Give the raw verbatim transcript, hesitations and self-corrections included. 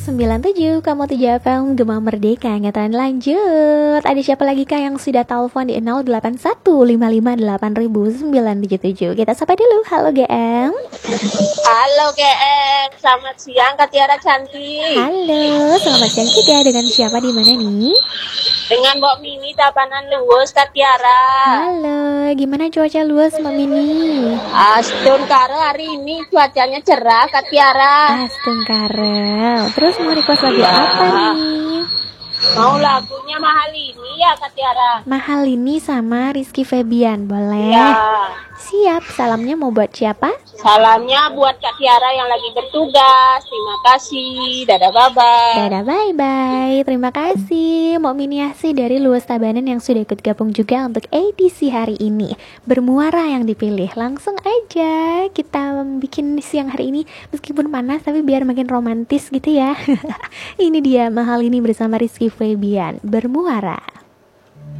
sembilan tujuh koma tujuh F M Gema Merdeka. Ngatan lanjut. Ada siapa lagi kah yang sudah telepon di nol delapan satu lima lima delapan sembilan tujuh tujuh. Kita sapa dulu. Halo G M. Halo G M. Selamat siang Kak Tiara cantik. Halo, selamat siang juga. Dengan siapa di mana nih? Dengan Mbak Mini Tabanan Luwes Kak Tiara. Halo, gimana cuaca luas Mbak Mini? Astun Karo hari ini cuacanya cerah Kak Tiara. Astungkara. Terus mau request lagu apa nih? Mau lagunya Mahal Ini ya Kak Tiara. Mahal Ini sama Rizky Febian, boleh? Ya. Siap, salamnya mau buat siapa? Salamnya buat Kak Tiara yang lagi bertugas. Terima kasih. Dadah bye-bye. Dadah bye-bye. Terima kasih Mbak Miniasi dari Luas Tabanan yang sudah ikut gabung juga untuk edisi hari ini. Bermuara yang dipilih. Langsung aja kita bikin siang hari ini meskipun panas tapi biar makin romantis gitu ya. Ini dia Mahal Ini bersama Rizky Febian. Bermuara.